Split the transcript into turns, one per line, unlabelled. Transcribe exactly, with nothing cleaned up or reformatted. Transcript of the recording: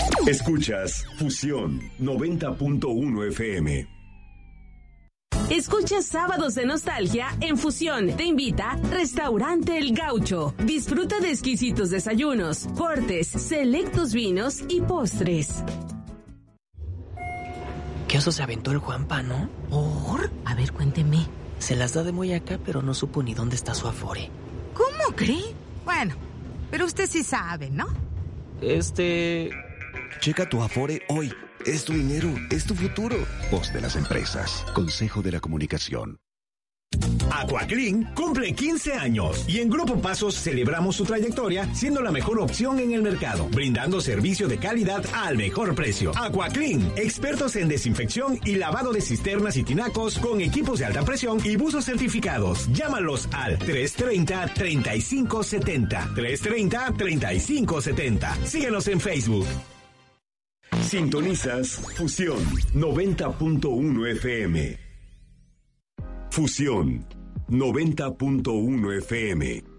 Escuchas Fusión noventa punto uno F M.
Escucha Sábados de Nostalgia en Fusión. Te invita Restaurante El Gaucho. Disfruta de exquisitos desayunos, cortes, selectos vinos y postres.
¿Qué oso se aventó el Juanpa, no?
¿Por? A ver, cuénteme.
Se las da de muy acá, pero no supo ni dónde está su Afore.
¿Cómo cree? Bueno, pero usted sí sabe, ¿no?
Este...
Checa tu Afore hoy. Es tu dinero, es tu futuro. Voz de las empresas. Consejo de la Comunicación.
Aquaclean cumple quince años y en Grupo Pasos celebramos su trayectoria siendo la mejor opción en el mercado, brindando servicio de calidad al mejor precio. Aquaclean, expertos en desinfección y lavado de cisternas y tinacos con equipos de alta presión y buzos certificados. Llámalos al tres treinta, treinta y cinco setenta. tres treinta, treinta y cinco setenta. Síguenos en Facebook.
Sintonizas Fusión noventa punto uno F M. Fusión noventa punto uno F M.